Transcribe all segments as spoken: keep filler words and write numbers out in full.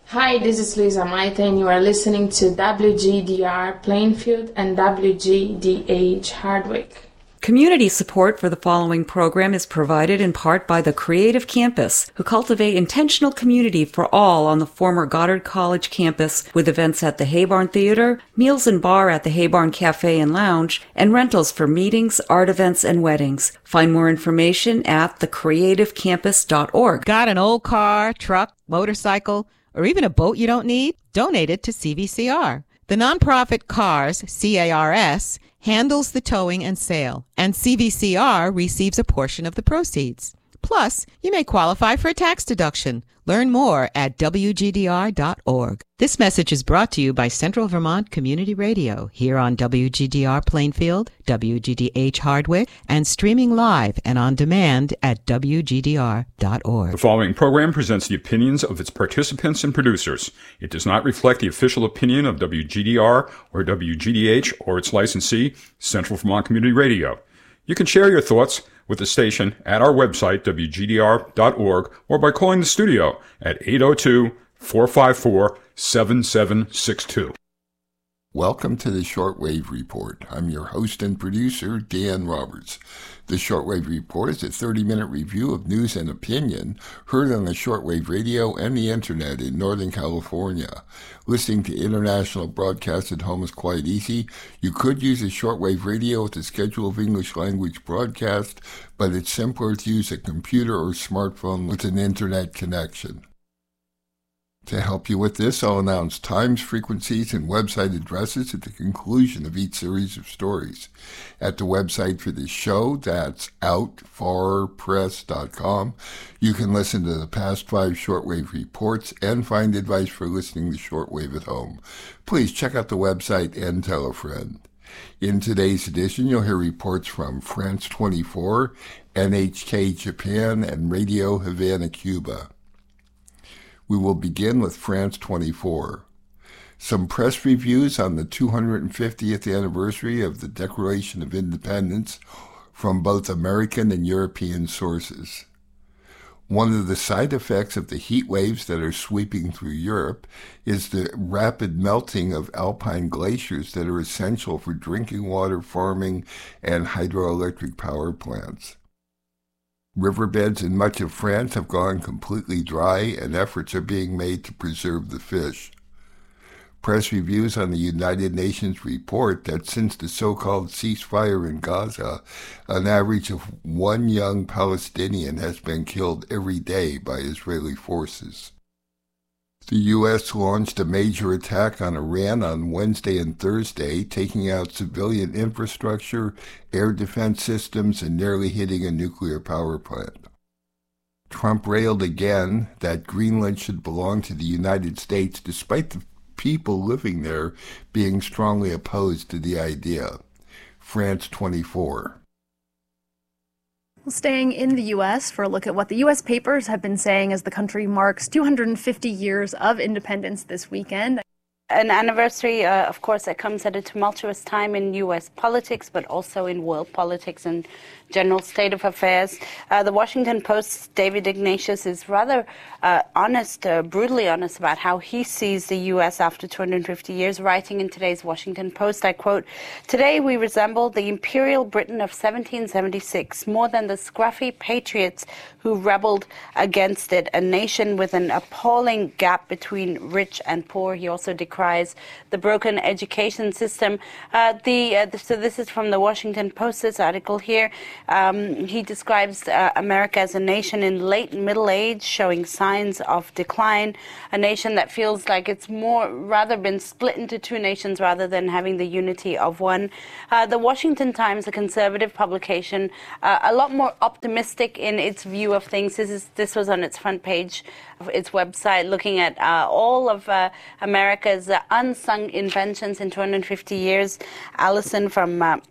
Hi, this is Lisa Maita, and you are listening to W G D R Plainfield and W G D H Hardwick. Community support for the following program is provided in part by the Creative Campus, who cultivate intentional community for all on the former Goddard College campus with events at the Haybarn Theater, meals and bar at the Haybarn Cafe and Lounge, and rentals for meetings, art events, and weddings. Find more information at the creative campus dot org. Got an old car, truck, motorcycle, or even a boat you don't need? Donate it to C V C R. The nonprofit CARS, C A R S, handles the towing and sale, and C V C R receives a portion of the proceeds. Plus, you may qualify for a tax deduction. Learn more at W G D R dot org. This message is brought to you by Central Vermont Community Radio, here on W G D R Plainfield, W G D H Hardwick, and streaming live and on demand at W G D R dot org. The following program presents the opinions of its participants and producers. It does not reflect the official opinion of W G D R or W G D H or its licensee, Central Vermont Community Radio. You can share your thoughts with the station at our website, W G D R dot org, or by calling the studio at eight oh two, four five four, seven seven six two. Welcome to the Shortwave Report. I'm your host and producer, Dan Roberts. The Shortwave Report is a thirty-minute review of news and opinion heard on the shortwave radio and the internet in Northern California. Listening to international broadcasts at home is quite easy. You could use a shortwave radio with a schedule of English language broadcast, but it's simpler to use a computer or smartphone with an internet connection. To help you with this, I'll announce times, frequencies, and website addresses at the conclusion of each series of stories. At the website for the show, that's out far press dot com, you can listen to the past five shortwave reports and find advice for listening to shortwave at home. Please check out the website and tell a friend. In today's edition, you'll hear reports from France twenty-four, N H K Japan, and Radio Havana, Cuba. We will begin with France twenty-four. Some press reviews on the two hundred fiftieth anniversary of the Declaration of Independence from both American and European sources. One of the side effects of the heat waves that are sweeping through Europe is the rapid melting of alpine glaciers that are essential for drinking water, farming, and hydroelectric power plants. Riverbeds in much of France have gone completely dry, and efforts are being made to preserve the fish. Press reviews on the United Nations report that since the so-called ceasefire in Gaza, an average of one young Palestinian has been killed every day by Israeli forces. The U S launched a major attack on Iran on Wednesday and Thursday, taking out civilian infrastructure, air defense systems, and nearly hitting a nuclear power plant. Trump railed again that Greenland should belong to the United States, despite the people living there being strongly opposed to the idea. France twenty-four. Staying in the U S for a look at what the U S papers have been saying as the country marks two hundred fifty years of independence this weekend. An anniversary, uh, of course, that comes at a tumultuous time in U S politics, but also in world politics and general state of affairs. Uh, the Washington Post's David Ignatius is rather uh, honest, uh, brutally honest about how he sees the U S after two hundred fifty years, writing in today's Washington Post, I quote, "Today we resemble the Imperial Britain of seventeen seventy-six, more than the scruffy patriots who rebelled against it, a nation with an appalling gap between rich and poor." He also decries the broken education system. Uh, the, uh, the, so this is from the Washington Post, this article here. Um, he describes uh, America as a nation in late middle age, showing signs of decline, a nation that feels like it's more rather been split into two nations rather than having the unity of one. Uh, the Washington Times, a conservative publication, uh, a lot more optimistic in its view of things. This is this was on its front page of its website, looking at uh, all of uh, America's uh, unsung inventions in two hundred fifty years. Allison from Uh,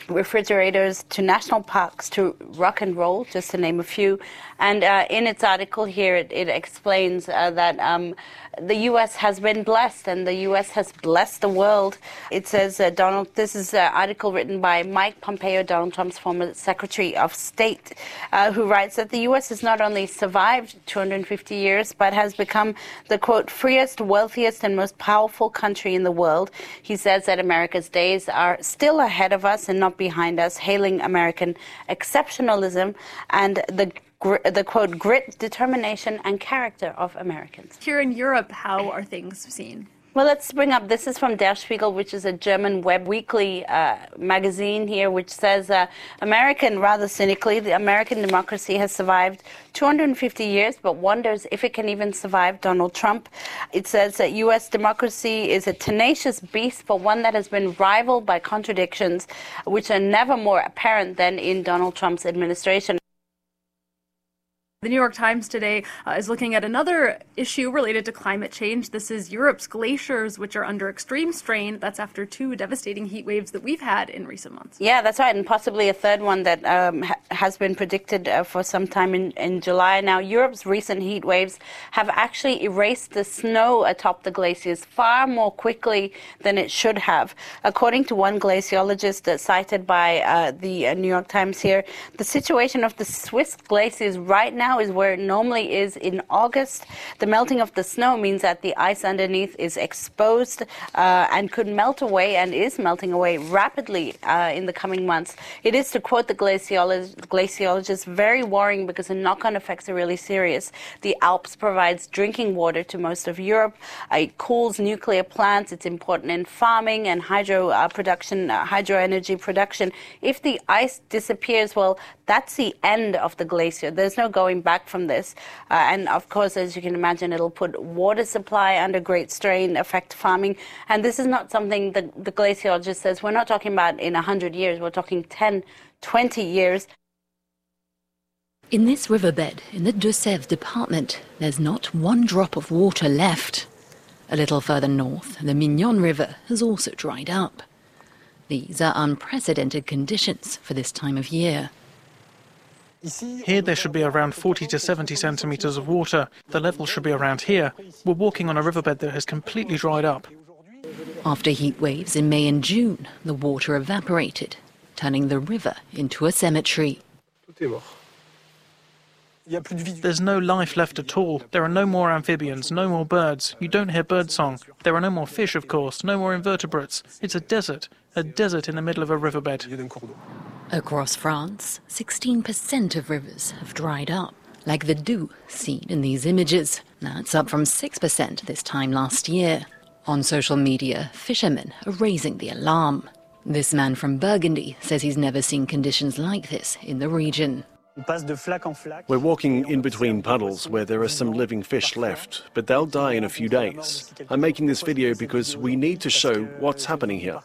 refrigerators to national parks to rock and roll, just to name a few. And uh, in its article here, it, it explains uh, that um, the U S has been blessed and the U S has blessed the world. It says, uh, Donald, this is an article written by Mike Pompeo, Donald Trump's former Secretary of State, uh, who writes that the U S has not only survived two hundred fifty years, but has become the, quote, freest, wealthiest, and most powerful country in the world. He says that America's days are still ahead of us and not behind us, hailing American exceptionalism and the the, quote, grit, determination, and character of Americans. Here in Europe, how are things seen? Well, let's bring up, this is from Der Spiegel, which is a German web weekly uh, magazine here, which says uh, American, rather cynically, the American democracy has survived two hundred fifty years, but wonders if it can even survive Donald Trump. It says that U S democracy is a tenacious beast, but one that has been rivaled by contradictions, which are never more apparent than in Donald Trump's administration. The New York Times today uh, is looking at another issue related to climate change. This is Europe's glaciers, which are under extreme strain. That's after two devastating heat waves that we've had in recent months. Yeah, that's right, and possibly a third one that um, ha- has been predicted uh, for some time in, in July. Now, Europe's recent heat waves have actually erased the snow atop the glaciers far more quickly than it should have. According to one glaciologist uh, cited by uh, the uh, New York Times here, the situation of the Swiss glaciers right now is where it normally is in August. The melting of the snow means that the ice underneath is exposed uh, and could melt away and is melting away rapidly uh, in the coming months. It is, to quote the glaciologist, glaciologist, very worrying because the knock-on effects are really serious. The Alps provides drinking water to most of Europe. Uh, it cools nuclear plants. It's important in farming and hydro uh, production, uh, hydro energy production. If the ice disappears, well, that's the end of the glacier. There's no going back from this. Uh, and of course, as you can imagine, it'll put water supply under great strain, affect farming. And this is not something that the glaciologist says, we're not talking about in one hundred years, we're talking ten, twenty years. In this riverbed in the Deux-Sèvres department, there's not one drop of water left. A little further north, the Mignon River has also dried up. These are unprecedented conditions for this time of year. Here there should be around forty to seventy centimetres of water. The level should be around here. We're walking on a riverbed that has completely dried up. After heat waves in May and June, the water evaporated, turning the river into a cemetery. There's no life left at all. There are no more amphibians, no more birds. You don't hear birdsong. There are no more fish, of course, no more invertebrates. It's a desert, a desert in the middle of a riverbed. Across France, sixteen percent of rivers have dried up, like the Doubs seen in these images. That's up from six percent this time last year. On social media, fishermen are raising the alarm. This man from Burgundy says he's never seen conditions like this in the region. We're walking in between puddles where there are some living fish left, but they'll die in a few days. I'm making this video because we need to show what's happening here.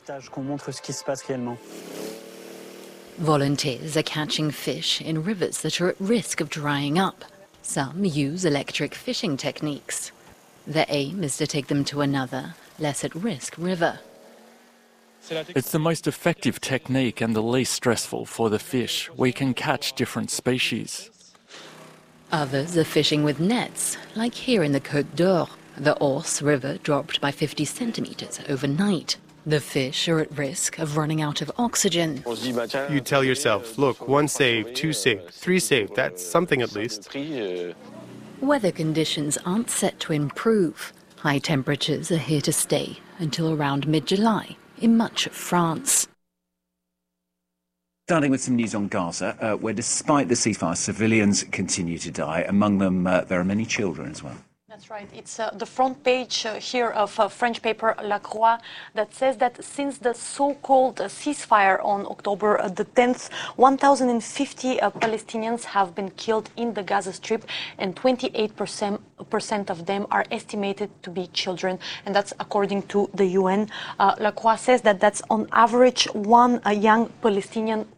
Volunteers are catching fish in rivers that are at risk of drying up. Some use electric fishing techniques. Their aim is to take them to another, less at-risk river. It's the most effective technique and the least stressful for the fish. We can catch different species. Others are fishing with nets, like here in the Côte d'Or. The Ource River dropped by fifty centimetres overnight. The fish are at risk of running out of oxygen. You tell yourself, look, one saved, two saved, three saved, that's something at least. Weather conditions aren't set to improve. High temperatures are here to stay until around mid-July in much of France. Starting with some news on Gaza, uh, where despite the ceasefire, civilians continue to die. Among them, uh, there are many children as well. That's right. It's uh, the front page uh, here of uh, French paper La Croix that says that since the so-called uh, ceasefire on October uh, the tenth, one thousand fifty uh, Palestinians have been killed in the Gaza Strip, and twenty-eight percent of them are estimated to be children, and that's according to the U N. Uh, La Croix says that that's on average one uh, young Palestinian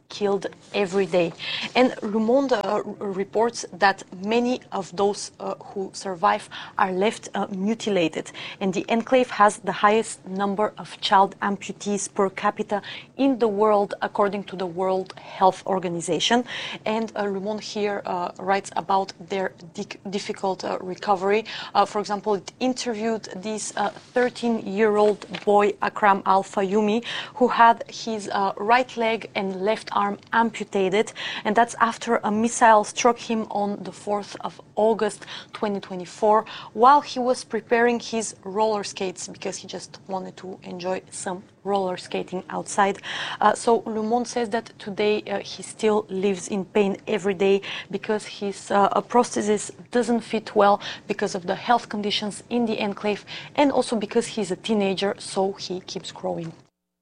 killed every day. And Le Monde uh, reports that many of those uh, who survive are left uh, mutilated. And the enclave has the highest number of child amputees per capita in the world, according to the World Health Organization. And uh, Le Monde here uh, writes about their di difficult uh, recovery. Uh, for example, it interviewed this thirteen-year-old uh, boy, Akram Al-Fayumi, who had his uh, right leg and left arm amputated, and that's after a missile struck him on the fourth of August twenty twenty-four while he was preparing his roller skates, because he just wanted to enjoy some roller skating outside. Uh, so Le Monde says that today uh, he still lives in pain every day because his uh, prosthesis doesn't fit well because of the health conditions in the enclave, and also because he's a teenager, so he keeps growing.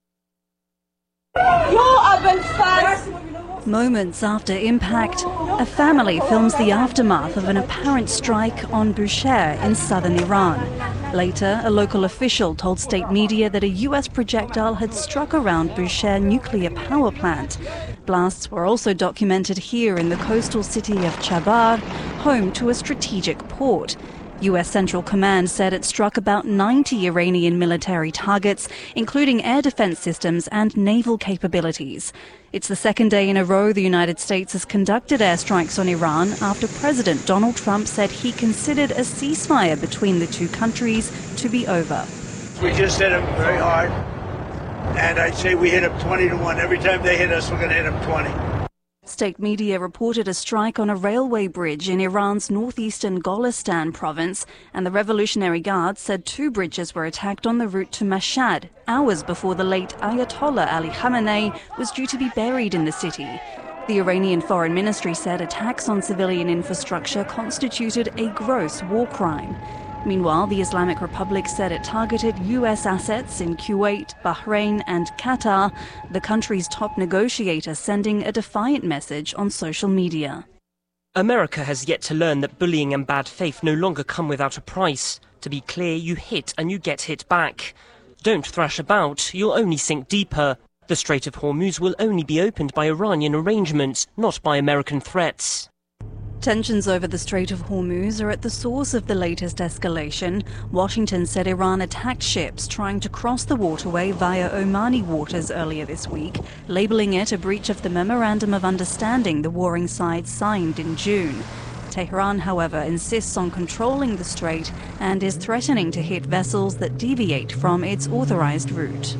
Moments after impact, a family films the aftermath of an apparent strike on Bushehr in southern Iran. Later, a local official told state media that a U S projectile had struck around Bushehr nuclear power plant. Blasts were also documented here in the coastal city of Chabar, home to a strategic port. U S Central Command said it struck about ninety Iranian military targets, including air defense systems and naval capabilities. It's the second day in a row the United States has conducted airstrikes on Iran after President Donald Trump said he considered a ceasefire between the two countries to be over. We just hit them very hard, and I'd say we hit them twenty to one. Every time they hit us, we're going to hit them twenty. State media reported a strike on a railway bridge in Iran's northeastern Golestan province, and the Revolutionary Guard said two bridges were attacked on the route to Mashhad, hours before the late Ayatollah Ali Khamenei was due to be buried in the city. The Iranian Foreign Ministry said attacks on civilian infrastructure constituted a gross war crime. Meanwhile, the Islamic Republic said it targeted U S assets in Kuwait, Bahrain and Qatar, the country's top negotiator sending a defiant message on social media. America has yet to learn that bullying and bad faith no longer come without a price. To be clear, you hit and you get hit back. Don't thrash about, you'll only sink deeper. The Strait of Hormuz will only be opened by Iranian arrangements, not by American threats. Tensions over the Strait of Hormuz are at the source of the latest escalation. Washington said Iran attacked ships trying to cross the waterway via Omani waters earlier this week, labeling it a breach of the Memorandum of Understanding the warring sides signed in June. Tehran, however, insists on controlling the strait and is threatening to hit vessels that deviate from its authorized route.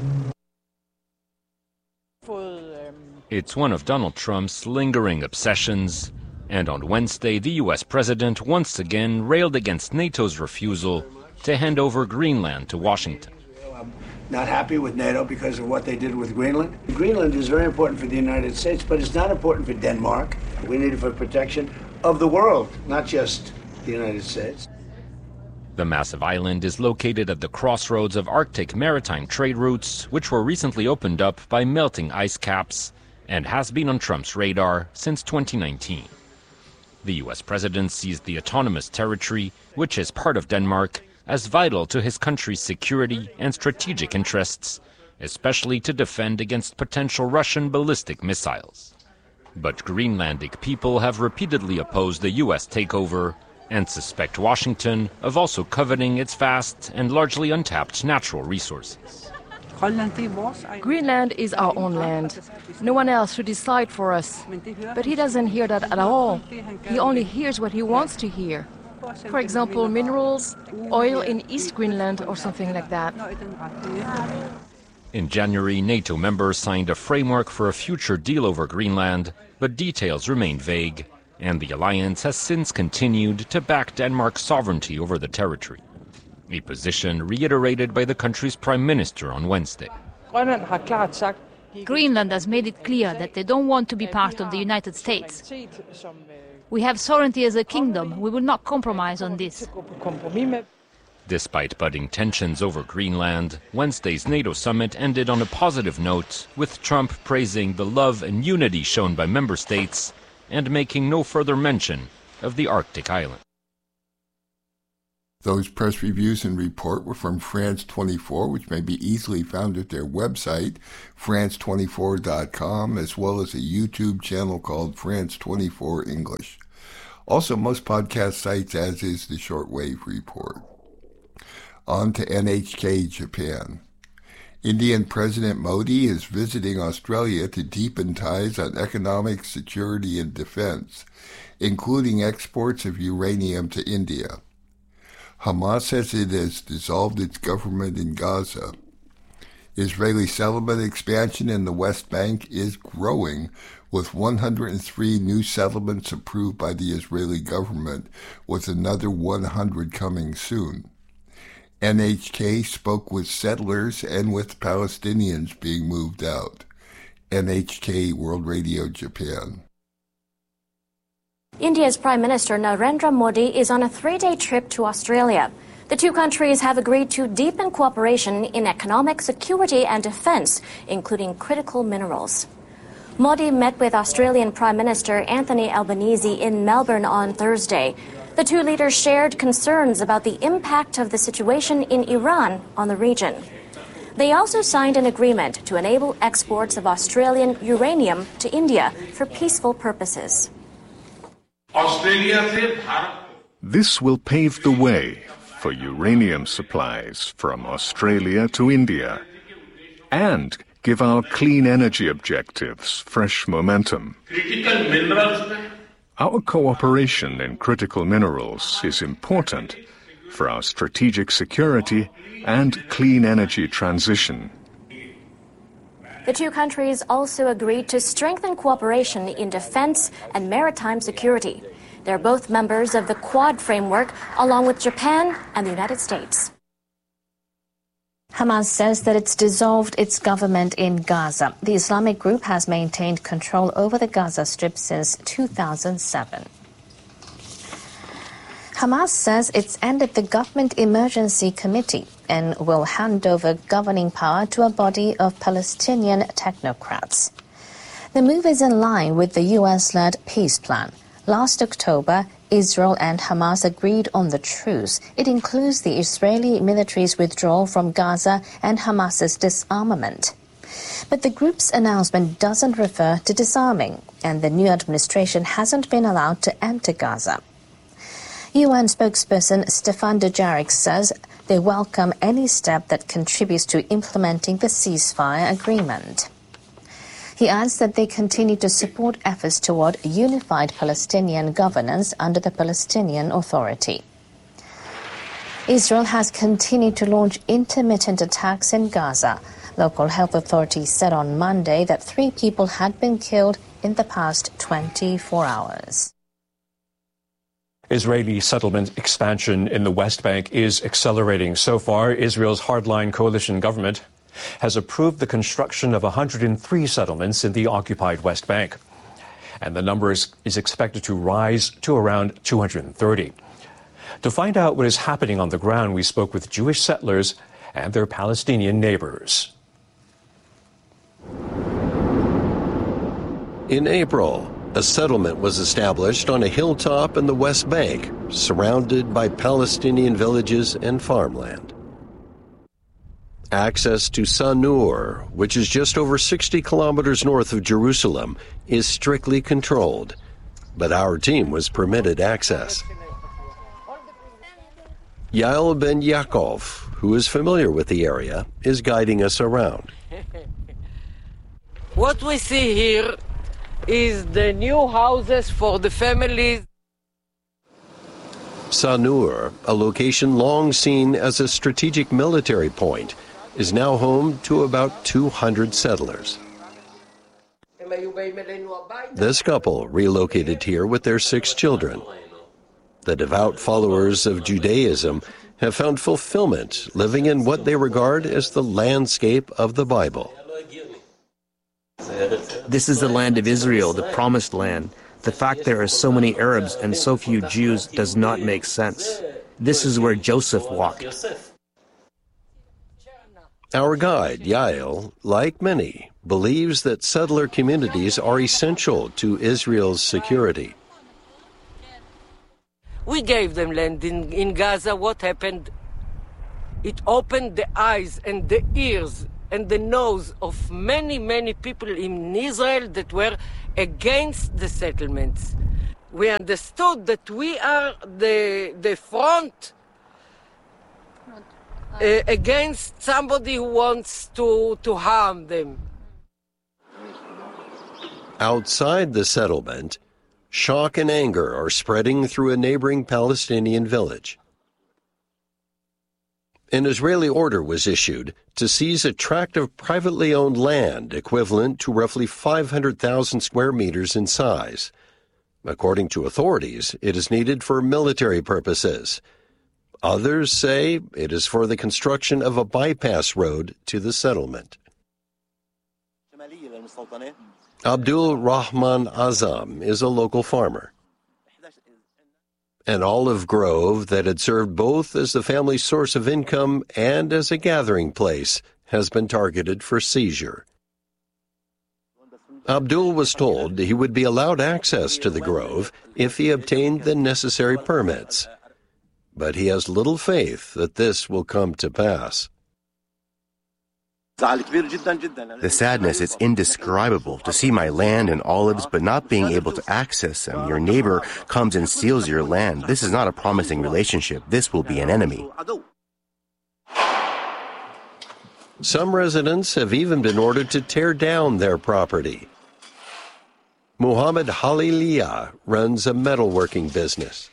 It's one of Donald Trump's lingering obsessions. And on Wednesday, the U S president once again railed against NATO's refusal to hand over Greenland to Washington. I'm not happy with NATO because of what they did with Greenland. Greenland is very important for the United States, but it's not important for Denmark. We need it for protection of the world, not just the United States. The massive island is located at the crossroads of Arctic maritime trade routes, which were recently opened up by melting ice caps, and has been on Trump's radar since twenty nineteen. The U S president sees the autonomous territory, which is part of Denmark, as vital to his country's security and strategic interests, especially to defend against potential Russian ballistic missiles. But Greenlandic people have repeatedly opposed the U S takeover and suspect Washington of also coveting its vast and largely untapped natural resources. Greenland is our own land. No one else should decide for us. But he doesn't hear that at all. He only hears what he wants to hear. For example, minerals, oil in East Greenland or something like that. In January, NATO members signed a framework for a future deal over Greenland, but details remain vague, and the alliance has since continued to back Denmark's sovereignty over the territory. A position reiterated by the country's prime minister on Wednesday. Greenland has made it clear that they don't want to be part of the United States. We have sovereignty as a kingdom. We will not compromise on this. Despite budding tensions over Greenland, Wednesday's NATO summit ended on a positive note, with Trump praising the love and unity shown by member states and making no further mention of the Arctic island. Those press reviews and report were from France twenty-four, which may be easily found at their website, France twenty-four dot com, as well as a YouTube channel called France twenty-four English. Also, most podcast sites, as is the Shortwave Report. On to N H K Japan. Indian President Modi is visiting Australia to deepen ties on economic security and defense, including exports of uranium to India. Hamas says it has dissolved its government in Gaza. Israeli settlement expansion in the West Bank is growing, with one hundred three new settlements approved by the Israeli government, with another one hundred coming soon. N H K spoke with settlers and with Palestinians being moved out. N H K World Radio Japan. India's Prime Minister Narendra Modi is on a three-day trip to Australia. The two countries have agreed to deepen cooperation in economic security and defense, including critical minerals. Modi met with Australian Prime Minister Anthony Albanese in Melbourne on Thursday. The two leaders shared concerns about the impact of the situation in Iran on the region. They also signed an agreement to enable exports of Australian uranium to India for peaceful purposes. This will pave the way for uranium supplies from Australia to India and give our clean energy objectives fresh momentum. Our cooperation in critical minerals is important for our strategic security and clean energy transition. The two countries also agreed to strengthen cooperation in defense and maritime security. They're both members of the Quad framework, along with Japan and the United States. Hamas says that it's dissolved its government in Gaza. The Islamic group has maintained control over the Gaza Strip since two thousand seven. Hamas says it's ended the Government Emergency Committee and will hand over governing power to a body of Palestinian technocrats. The move is in line with the U S-led peace plan. Last October, Israel and Hamas agreed on the truce. It includes the Israeli military's withdrawal from Gaza and Hamas's disarmament. But the group's announcement doesn't refer to disarming, and the new administration hasn't been allowed to enter Gaza. U N spokesperson Stefan Dujarric says they welcome any step that contributes to implementing the ceasefire agreement. He adds that they continue to support efforts toward unified Palestinian governance under the Palestinian Authority. Israel has continued to launch intermittent attacks in Gaza. Local health authorities said on Monday that three people had been killed in the past twenty-four hours. Israeli settlement expansion in the West Bank is accelerating. So far, Israel's hardline coalition government has approved the construction of one hundred three settlements in the occupied West Bank. And the number is, is expected to rise to around two hundred thirty. To find out what is happening on the ground, we spoke with Jewish settlers and their Palestinian neighbors. In April, a settlement was established on a hilltop in the West Bank, surrounded by Palestinian villages and farmland. Access to Sanur, which is just over sixty kilometers north of Jerusalem, is strictly controlled, but our team was permitted access. Yael Ben Yaakov, who is familiar with the area, is guiding us around. What we see here is the new houses for the families. Sanur, a location long seen as a strategic military point, is now home to about two hundred settlers. This couple relocated here with their six children. The devout followers of Judaism have found fulfillment living in what they regard as the landscape of the Bible. This is the land of Israel, the promised land. The fact there are so many Arabs and so few Jews does not make sense. This is where Joseph walked. Our guide, Yael, like many, believes that settler communities are essential to Israel's security. We gave them land in, in Gaza. What happened? It opened the eyes and the ears and the nose of many, many people in Israel that were against the settlements. We understood that we are the, the front uh, against somebody who wants to, to harm them. Outside the settlement, shock and anger are spreading through a neighboring Palestinian village. An Israeli order was issued to seize a tract of privately owned land equivalent to roughly five hundred thousand square meters in size. According to authorities, it is needed for military purposes. Others say it is for the construction of a bypass road to the settlement. Abdul Rahman Azam is a local farmer. An olive grove that had served both as the family's source of income and as a gathering place has been targeted for seizure. Abdul was told he would be allowed access to the grove if he obtained the necessary permits, but he has little faith that this will come to pass. The sadness is indescribable to see my land and olives but not being able to access them. Your neighbor comes and steals your land. This is not a promising relationship. This will be an enemy. Some residents have even been ordered to tear down their property. Muhammad Haliliya runs a metalworking business.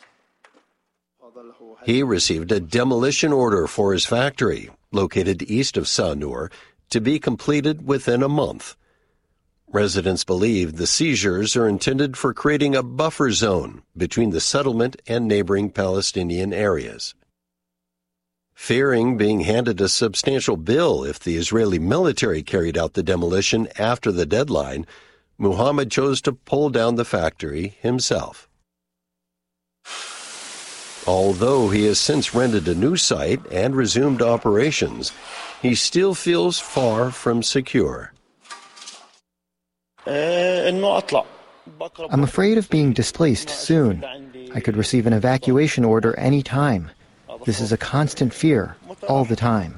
He received a demolition order for his factory, located east of Sanur, to be completed within a month. Residents believe the seizures are intended for creating a buffer zone between the settlement and neighboring Palestinian areas. Fearing being handed a substantial bill if the Israeli military carried out the demolition after the deadline, Muhammad chose to pull down the factory himself. Although he has since rented a new site and resumed operations, he still feels far from secure. I'm afraid of being displaced soon. I could receive an evacuation order any time. This is a constant fear, all the time.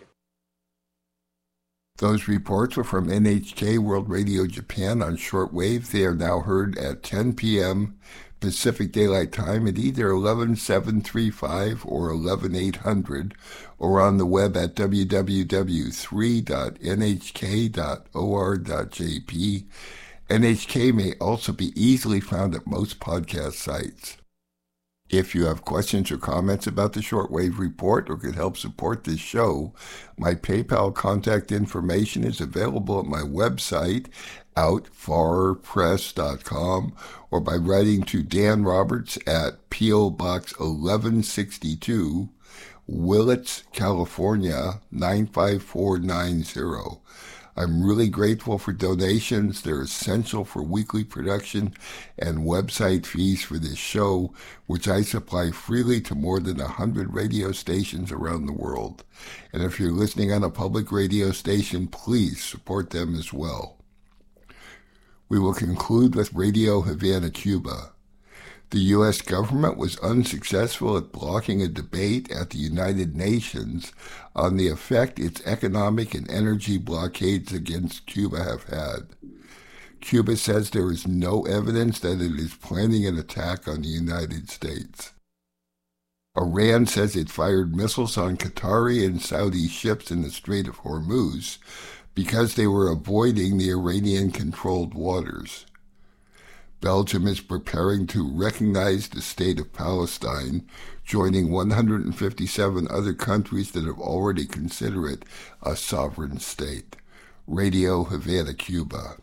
Those reports were from N H K World Radio Japan on shortwave. They are now heard at ten p.m. Pacific Daylight Time at either eleven seven thirty-five or eleven eight hundred, or on the web at w w w dot three dot n h k dot o r dot j p. N H K may also be easily found at most podcast sites. If you have questions or comments about the Shortwave Report or could help support this show, my PayPal contact information is available at my website, out far press dot com, or by writing to Dan Roberts at P O Box eleven sixty-two, Willits, California, nine five four nine zero. I'm really grateful for donations. They're essential for weekly production and website fees for this show, which I supply freely to more than one hundred radio stations around the world. And if you're listening on a public radio station, please support them as well. We will conclude with Radio Havana, Cuba. The U S government was unsuccessful at blocking a debate at the United Nations on the effect its economic and energy blockades against Cuba have had. Cuba says there is no evidence that it is planning an attack on the United States. Iran says it fired missiles on Qatari and Saudi ships in the Strait of Hormuz because they were avoiding the Iranian-controlled waters. Belgium is preparing to recognize the state of Palestine, joining one hundred fifty-seven other countries that have already considered it a sovereign state. Radio Havana, Cuba.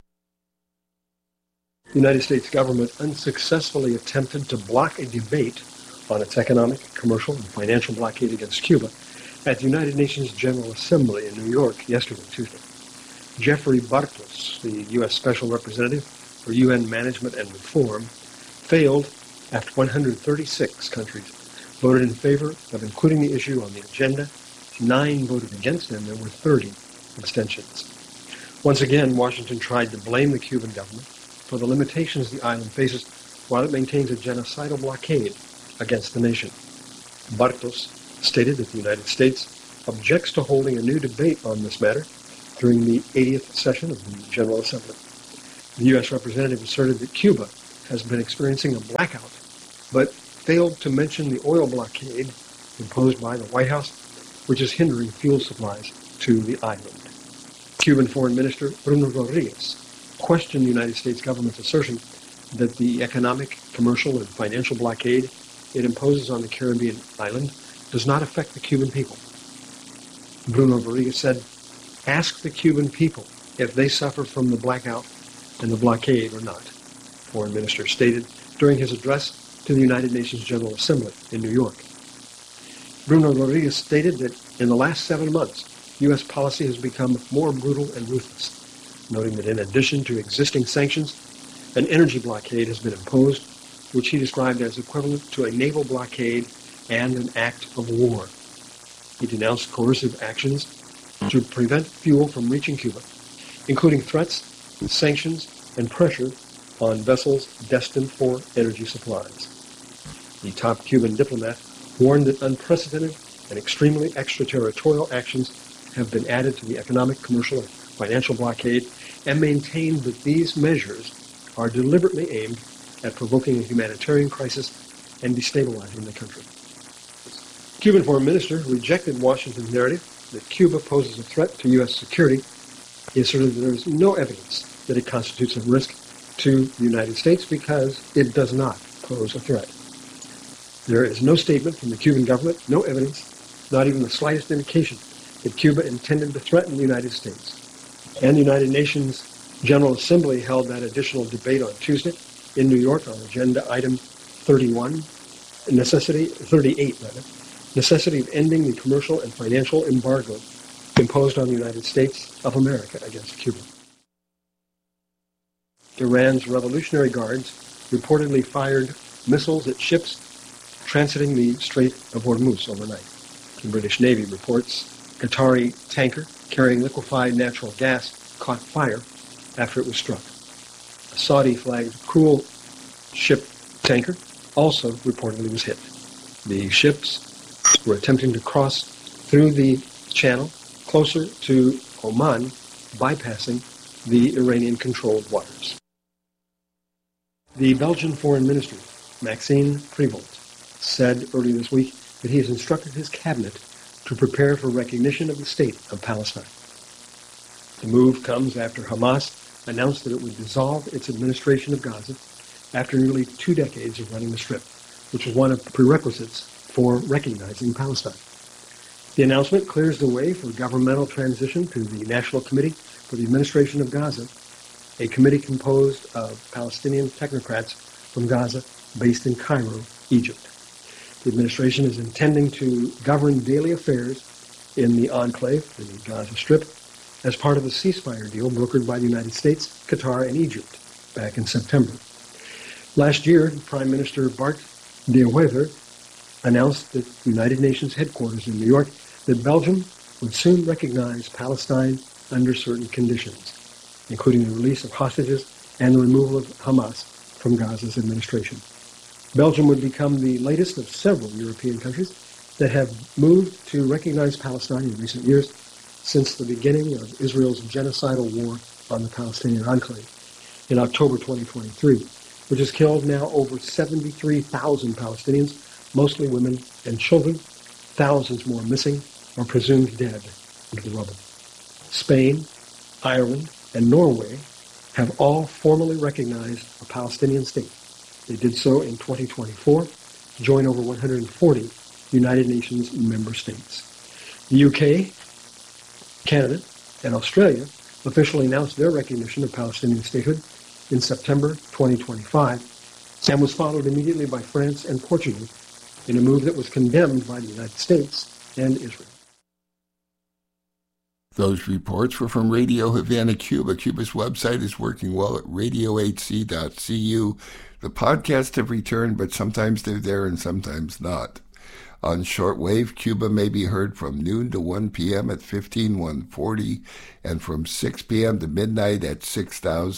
The United States government unsuccessfully attempted to block a debate on its economic, commercial, and financial blockade against Cuba at the United Nations General Assembly in New York yesterday, Tuesday. Jeffrey Bartos, the U S Special Representative for U N Management and Reform, failed after one hundred thirty-six countries voted in favor of including the issue on the agenda. Nine voted against, and there were thirty abstentions. Once again, Washington tried to blame the Cuban government for the limitations the island faces while it maintains a genocidal blockade against the nation. Bartos stated that the United States objects to holding a new debate on this matter during the eightieth session of the General Assembly. The U S representative asserted that Cuba has been experiencing a blackout, but failed to mention the oil blockade imposed by the White House, which is hindering fuel supplies to the island. Cuban Foreign Minister Bruno Rodriguez questioned the United States government's assertion that the economic, commercial, and financial blockade it imposes on the Caribbean island does not affect the Cuban people. Bruno Rodriguez said, "Ask the Cuban people if they suffer from the blackout and the blockade or not," the Foreign Minister stated during his address to the United Nations General Assembly in New York. Bruno Rodriguez stated that in the last seven months, U S policy has become more brutal and ruthless, noting that in addition to existing sanctions, an energy blockade has been imposed, which he described as equivalent to a naval blockade and an act of war. He denounced coercive actions to prevent fuel from reaching Cuba, including threats, sanctions, and pressure on vessels destined for energy supplies. The top Cuban diplomat warned that unprecedented and extremely extraterritorial actions have been added to the economic, commercial, and financial blockade, and maintained that these measures are deliberately aimed at provoking a humanitarian crisis and destabilizing the country. Cuban Foreign Minister rejected Washington's narrative that Cuba poses a threat to U S security. He asserted that there is no evidence that it constitutes a risk to the United States because it does not pose a threat. There is no statement from the Cuban government, no evidence, not even the slightest indication that Cuba intended to threaten the United States. And the United Nations General Assembly held that additional debate on Tuesday in New York on agenda item thirty-one, necessity, thirty-eight rather, necessity of ending the commercial and financial embargo imposed on the United States of America against Cuba. Iran's Revolutionary Guards reportedly fired missiles at ships transiting the Strait of Hormuz overnight. The British Navy reports Qatari tanker carrying liquefied natural gas caught fire after it was struck. A Saudi-flagged cruise ship tanker also reportedly was hit. The ships were attempting to cross through the channel closer to Oman, bypassing the Iranian-controlled waters. The Belgian Foreign Minister, Maxime Prevot, said earlier this week that he has instructed his cabinet to prepare for recognition of the state of Palestine. The move comes after Hamas announced that it would dissolve its administration of Gaza after nearly two decades of running the Strip, which was one of the prerequisites for recognizing Palestine. The announcement clears the way for governmental transition to the National Committee for the Administration of Gaza, a committee composed of Palestinian technocrats from Gaza based in Cairo, Egypt. The administration is intending to govern daily affairs in the enclave, the Gaza Strip, as part of a ceasefire deal brokered by the United States, Qatar, and Egypt back in September. Last year, Prime Minister Bart De Wever announced at the United Nations headquarters in New York that Belgium would soon recognize Palestine under certain conditions, including the release of hostages and the removal of Hamas from Gaza's administration. Belgium would become the latest of several European countries that have moved to recognize Palestine in recent years since the beginning of Israel's genocidal war on the Palestinian enclave in October twenty twenty-three, which has killed now over seventy-three thousand Palestinians, mostly women and children, thousands more missing or presumed dead under the rubble. Spain, Ireland, and Norway have all formally recognized a Palestinian state. They did so in twenty twenty-four, to join over one hundred forty United Nations member states. The U K, Canada, and Australia officially announced their recognition of Palestinian statehood in September twenty twenty-five, and was followed immediately by France and Portugal in a move that was condemned by the United States and Israel. Those reports were from Radio Havana, Cuba. Cuba's website is working well at radio h c dot c u. The podcasts have returned, but sometimes they're there and sometimes not. On shortwave, Cuba may be heard from noon to one p.m. at fifteen one forty and from six p.m. to midnight at six thousand.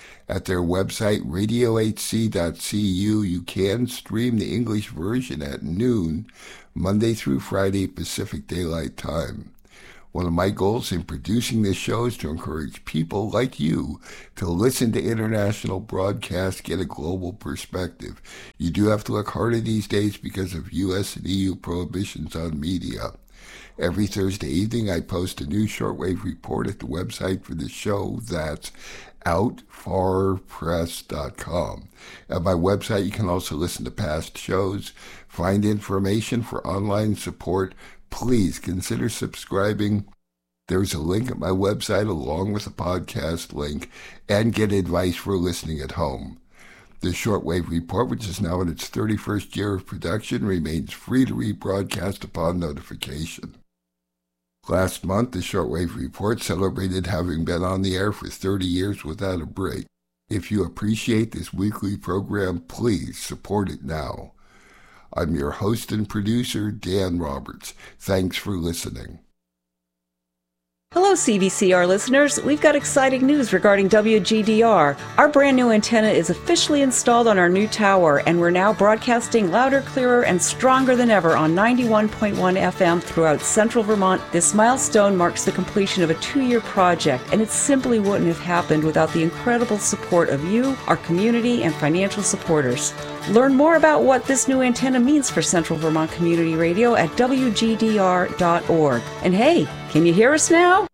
At their website, radio h c dot c u, you can stream the English version at noon, Monday through Friday, Pacific Daylight Time. One of my goals in producing this show is to encourage people like you to listen to international broadcasts, get a global perspective. You do have to look harder these days because of U S and E U prohibitions on media. Every Thursday evening, I post a new shortwave report at the website for the show. That's out far press dot com. At my website, you can also listen to past shows, find information for online support. Please consider subscribing. There's a link at my website along with a podcast link, and get advice for listening at home. The Shortwave Report, which is now in its thirty-first year of production, remains free to rebroadcast upon notification. Last month, the Shortwave Report celebrated having been on the air for thirty years without a break. If you appreciate this weekly program, please support it now. I'm your host and producer, Dan Roberts. Thanks for listening. Hello, C V C R listeners. We've got exciting news regarding W G D R. Our brand new antenna is officially installed on our new tower, and we're now broadcasting louder, clearer, and stronger than ever on ninety-one point one F M throughout central Vermont. This milestone marks the completion of a two-year project, and it simply wouldn't have happened without the incredible support of you, our community, and financial supporters. Learn more about what this new antenna means for Central Vermont Community Radio at w g d r dot org. And hey, can you hear us now?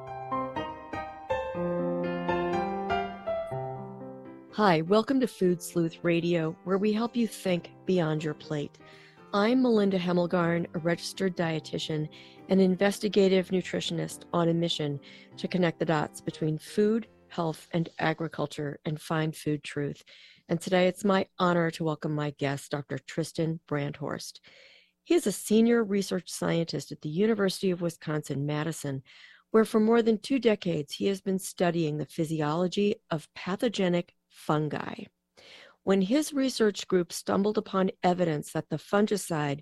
Hi, welcome to Food Sleuth Radio, where we help you think beyond your plate. I'm Melinda Hemmelgarn, a registered dietitian and investigative nutritionist on a mission to connect the dots between food, health, and agriculture and find food truth. And today it's my honor to welcome my guest, Doctor Tristan Brandhorst. He is a senior research scientist at the University of Wisconsin-Madison, where for more than two decades he has been studying the physiology of pathogenic fungi. When his research group stumbled upon evidence that the fungicide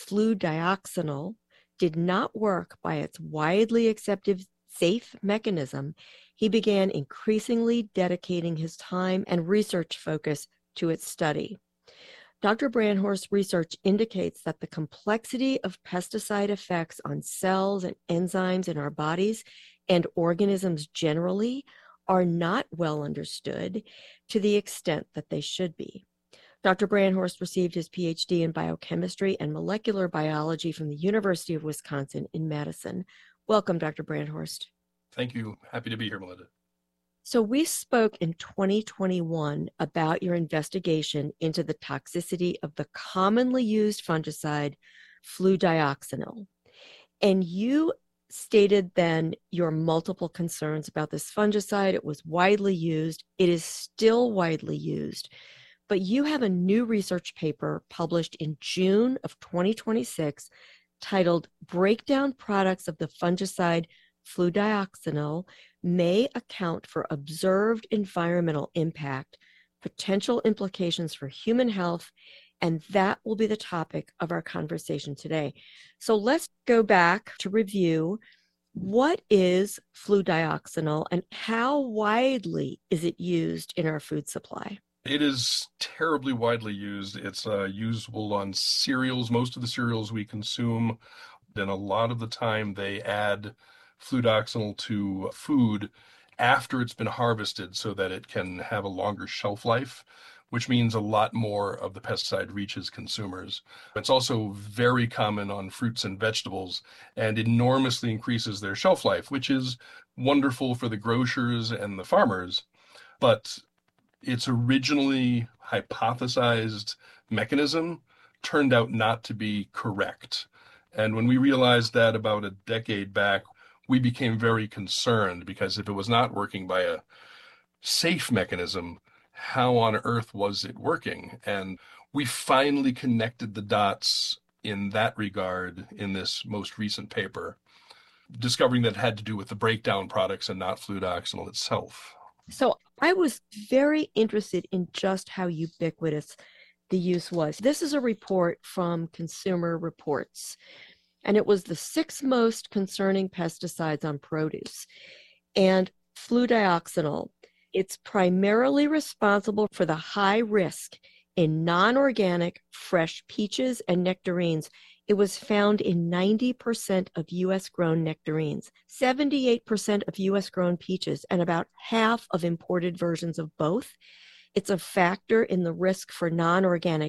fludioxonil did not work by its widely accepted safe mechanism, he began increasingly dedicating his time and research focus to its study. Doctor Brandhorst's research indicates that the complexity of pesticide effects on cells and enzymes in our bodies and organisms generally are not well understood to the extent that they should be. Doctor Brandhorst received his P H D in biochemistry and molecular biology from the University of Wisconsin in Madison. Welcome, Doctor Brandhorst. Thank you. Happy to be here, Melinda. So we spoke in twenty twenty-one about your investigation into the toxicity of the commonly used fungicide fludioxonil. And you stated then your multiple concerns about this fungicide. It was widely used. It is still widely used. But you have a new research paper published in June of twenty twenty-six titled Breakdown Products of the Fungicide Fludioxonil May Account for Observed Environmental Impact, Potential Implications for Human Health, and that will be the topic of our conversation today. So let's go back to review. What is fludioxonil and how widely is it used in our food supply? It is terribly widely used. It's uh, usable on cereals, most of the cereals we consume. And a lot of the time they add fludioxonil to food after it's been harvested so that it can have a longer shelf life, which means a lot more of the pesticide reaches consumers. It's also very common on fruits and vegetables and enormously increases their shelf life, which is wonderful for the grocers and the farmers. But its originally hypothesized mechanism turned out not to be correct. And when we realized that about a decade back, we became very concerned, because if it was not working by a safe mechanism, how on earth was it working? And we finally connected the dots in that regard in this most recent paper, discovering that it had to do with the breakdown products and not fludioxonil itself. So I was very interested in just how ubiquitous the use was. This is a report from Consumer Reports, and it was the six most concerning pesticides on produce. And fludioxonil It's primarily responsible for the high risk in non-organic fresh peaches and nectarines. It was found in ninety percent of U S grown nectarines, seventy-eight percent of U S grown peaches, and about half of imported versions of both. It's a factor in the risk for non-organic